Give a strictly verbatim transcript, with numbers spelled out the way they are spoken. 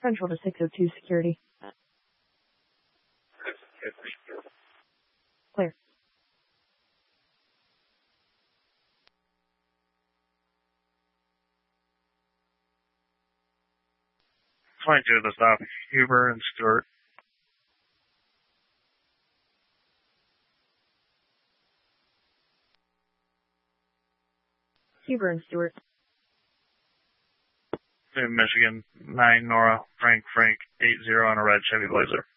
Central to six oh two security. Clear. twenty-two to the stop. Huber and Stewart. Huber and Stewart. New Michigan, nine Nora, Frank, Frank, eight zero on a red Chevy Blazer.